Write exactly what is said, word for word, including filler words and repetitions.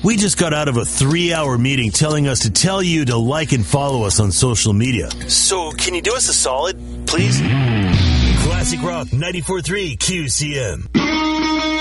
We just got out of a three-hour meeting telling us to tell you to like and follow us on social media. So can you do us a solid, please? Classic Rock ninety-four point three Q C M.